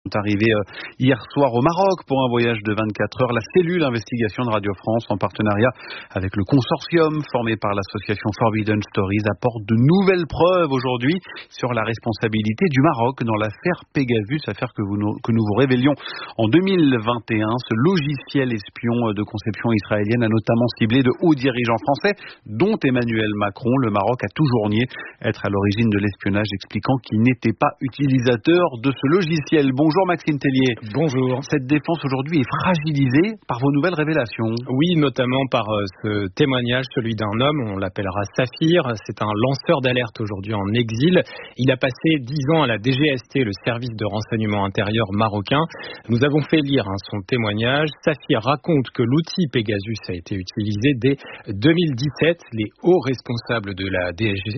Arrivé hier soir au Maroc pour un voyage de 24 heures. La cellule investigation de Radio France, en partenariat avec le consortium formé par l'association Forbidden Stories, apporte de nouvelles preuves aujourd'hui sur la responsabilité du Maroc dans l'affaire Pegasus, affaire que nous vous révélions en 2021. Ce logiciel espion de conception israélienne a notamment ciblé de hauts dirigeants français, dont Emmanuel Macron. Le Maroc a toujours nié être à l'origine de l'espionnage, expliquant qu'il n'était pas utilisateur de ce logiciel. Bonjour Maxime Tellier. Bonjour. Cette défense aujourd'hui est fragilisée par vos nouvelles révélations. Oui, notamment par ce témoignage, celui d'un homme, on l'appellera Saphir. C'est un lanceur d'alerte aujourd'hui en exil. Il a passé 10 ans à la DGST, le service de renseignement intérieur marocain. Nous avons fait lire son témoignage. Saphir raconte que l'outil Pegasus a été utilisé dès 2017. Les hauts responsables de la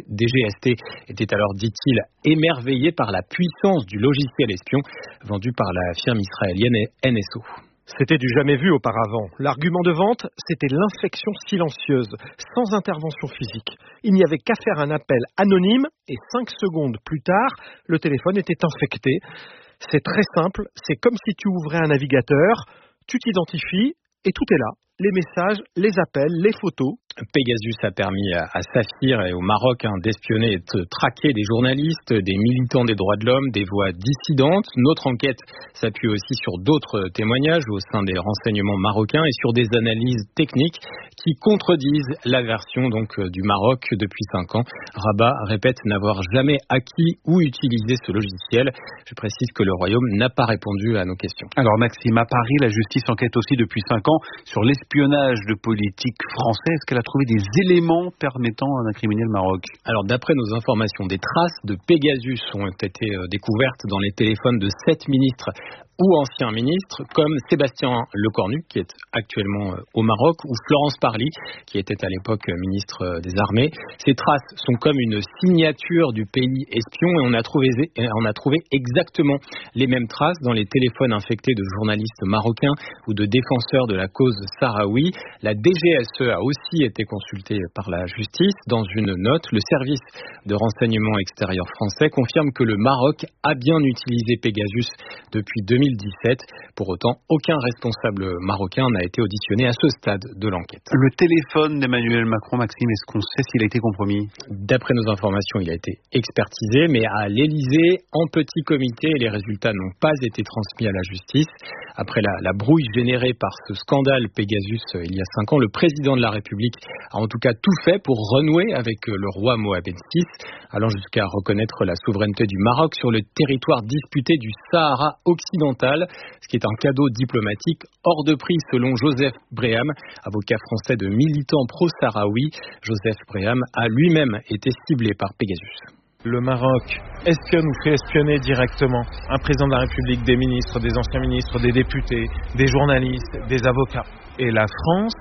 DGST étaient alors, dit-il, émerveillés par la puissance du logiciel espion vendu par la firme israélienne NSO. C'était du jamais vu auparavant. L'argument de vente, c'était l'infection silencieuse, sans intervention physique. Il n'y avait qu'à faire un appel anonyme et 5 secondes plus tard, le téléphone était infecté. C'est très simple, c'est comme si tu ouvrais un navigateur, tu t'identifies et tout est là. Les messages, les appels, les photos. Pegasus a permis à Saphir et au Maroc d'espionner et de traquer des journalistes, des militants des droits de l'homme, des voix dissidentes. Notre enquête s'appuie aussi sur d'autres témoignages au sein des renseignements marocains et sur des analyses techniques qui contredisent la version du Maroc depuis 5 ans. Rabat répète n'avoir jamais acquis ou utilisé ce logiciel. Je précise que le Royaume n'a pas répondu à nos questions. Alors Maxime, à Paris, la justice enquête aussi depuis 5 ans sur l'espionnage de politiques français. Est-ce qu'elle a trouvé des éléments permettant d'incriminer le Maroc? Alors d'après nos informations, des traces de Pegasus ont été découvertes dans les téléphones de 7 ministres ou anciens ministres, comme Sébastien Lecornu, qui est actuellement au Maroc, ou Florence Parly, qui était à l'époque ministre des Armées. Ces traces sont comme une signature du pays espion et on a trouvé exactement les mêmes traces dans les téléphones infectés de journalistes marocains ou de défenseurs de la cause sahraoui. La DGSE a aussi été consultée par la justice. Dans une note, le service de renseignement extérieur français confirme que le Maroc a bien utilisé Pegasus depuis 2017. Pour autant, aucun responsable marocain n'a été auditionné à ce stade de l'enquête. Le téléphone d'Emmanuel Macron, Maxime, est-ce qu'on sait s'il a été compromis? D'après nos informations, il a été expertisé, mais à l'Élysée, en petit comité, les résultats n'ont pas été transmis à la justice. Après la brouille générée par ce scandale Pegasus il y a 5 ans, le président de la République a en tout cas tout fait pour renouer avec le roi Mohamed VI, allant jusqu'à reconnaître la souveraineté du Maroc sur le territoire disputé du Sahara occidental, ce qui est un cadeau diplomatique hors de prix selon Joseph Breham, avocat français de militants pro-sahraoui. Joseph Breham a lui-même été ciblé par Pegasus. Le Maroc espionne ou fait espionner directement un président de la République, des ministres, des anciens ministres, des députés, des journalistes, des avocats. Et la France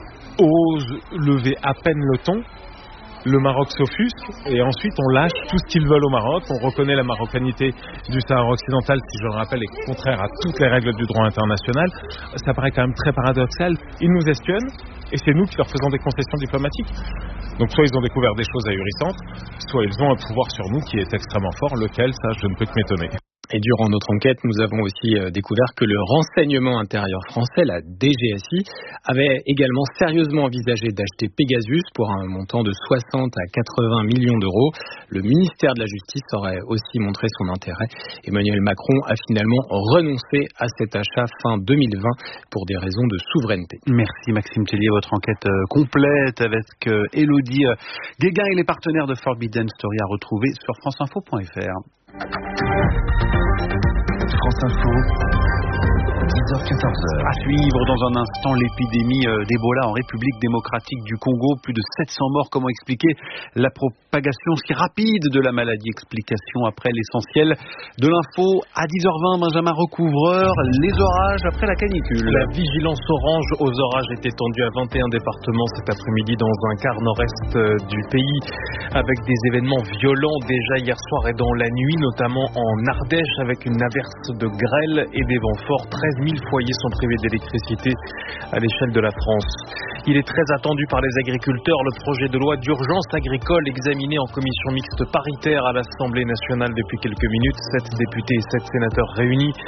ose lever à peine le ton. Le Maroc s'offusque et ensuite on lâche tout ce qu'ils veulent au Maroc. On reconnaît la marocanité du Sahara occidental qui, je le rappelle, est contraire à toutes les règles du droit international. Ça paraît quand même très paradoxal. Ils nous espionnent et c'est nous qui leur faisons des concessions diplomatiques. Donc soit ils ont découvert des choses ahurissantes, soit ils ont un pouvoir sur nous qui est extrêmement fort. Lequel, ça, je ne peux que m'étonner. Et durant notre enquête, nous avons aussi découvert que le renseignement intérieur français, la DGSI, avait également sérieusement envisagé d'acheter Pegasus pour un montant de 60 à 80 millions d'euros. Le ministère de la Justice aurait aussi montré son intérêt. Emmanuel Macron a finalement renoncé à cet achat fin 2020 pour des raisons de souveraineté. Merci Maxime Tellier, votre enquête complète avec Élodie Guéguin et les partenaires de Forbidden Story à retrouver sur franceinfo.fr. France Info, 10h-14h. À suivre dans un instant l'épidémie d'Ebola en République démocratique du Congo. Plus de 700 morts. Comment expliquer la propagation si rapide de la maladie? Explication après l'essentiel de l'info. À 10h20, Benjamin Recouvreur, les orages après la canicule. La vigilance orange aux orages est étendue à 21 départements cet après-midi dans un quart nord-est du pays, avec des événements violents déjà hier soir et dans la nuit, notamment en Ardèche, avec une averse de grêle et des vents forts. 13 000 foyers sont privés d'électricité à l'échelle de la France. Il est très attendu par les agriculteurs. Le projet de loi d'urgence agricole examiné en commission mixte paritaire à l'Assemblée nationale depuis quelques minutes. 7 députés et 7 sénateurs réunis